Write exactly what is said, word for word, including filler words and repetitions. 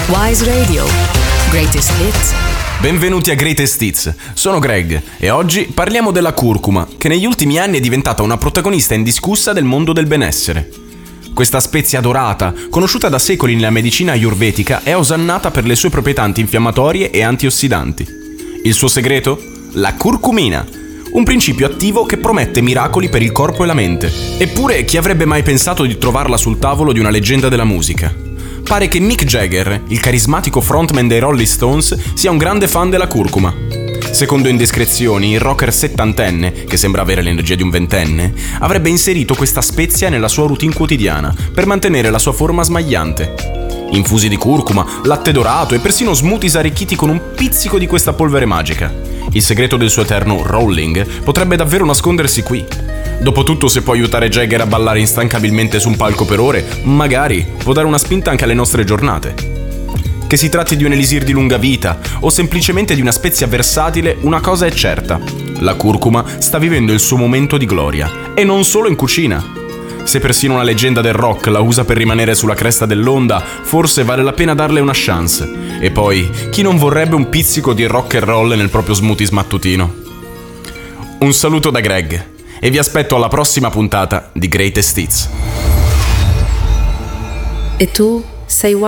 Wise Radio. Greatest Hits. Benvenuti a Greatest Hits, sono Greg e oggi parliamo della curcuma, che negli ultimi anni è diventata una protagonista indiscussa del mondo del benessere. Questa spezia dorata, conosciuta da secoli nella medicina ayurvedica, è osannata per le sue proprietà antinfiammatorie e antiossidanti. Il suo segreto? La curcumina, un principio attivo che promette miracoli per il corpo e la mente. Eppure, chi avrebbe mai pensato di trovarla sul tavolo di una leggenda della musica? Pare che Mick Jagger, il carismatico frontman dei Rolling Stones, sia un grande fan della curcuma. Secondo indiscrezioni, il rocker settantenne, che sembra avere l'energia di un ventenne, avrebbe inserito questa spezia nella sua routine quotidiana per mantenere la sua forma smagliante. Infusi di curcuma, latte dorato e persino smoothies arricchiti con un pizzico di questa polvere magica. Il segreto del suo eterno rolling potrebbe davvero nascondersi qui. Dopotutto, se può aiutare Jagger a ballare instancabilmente su un palco per ore, magari può dare una spinta anche alle nostre giornate. Che si tratti di un elisir di lunga vita o semplicemente di una spezia versatile, una cosa è certa: la curcuma sta vivendo il suo momento di gloria, e non solo in cucina. Se persino una leggenda del rock la usa per rimanere sulla cresta dell'onda, forse vale la pena darle una chance. E poi, chi non vorrebbe un pizzico di rock and roll nel proprio smoothies mattutino? Un saluto da Greg e vi aspetto alla prossima puntata di Greatest Hits. E tu sei